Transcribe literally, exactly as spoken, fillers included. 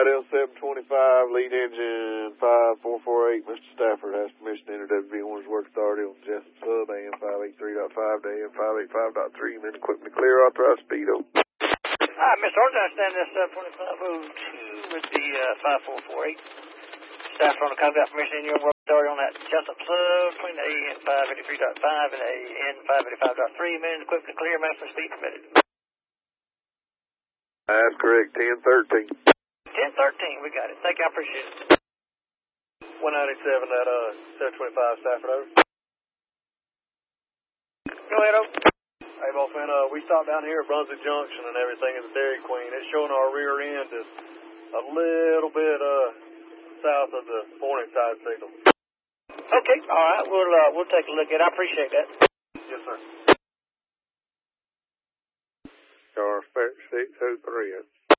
L seven twenty-five, lead engine five four four eight. Mister Stafford has permission to enter W B Orange Work Authority on Jessup Sub, A M five eighty-three point five to A M five eighty-five point three. Men equipment clear, authorized speed over. Hi, Mister Orange, I stand this seven twenty-five oh two with the uh, five four four eight. Stafford on the contact permission in your work authority on that Jessup Sub between A N five eighty-three point five and A N five eighty-five point three. Men equipment clear, maximum speed permitted. That's correct, ten thirteen. ten thirteen, we got it. Thank you, I appreciate it. one ninety-seven at uh, seven twenty-five Stafford, over. Go ahead, over. Hey, Bossman, uh, we stopped down here at Brunswick Junction and everything in the Dairy Queen. It's showing our rear end is a little bit uh, south of the warning side signal. Okay, all right. We'll, uh, we'll take a look at it. I appreciate that. Yes, sir. Car six oh three.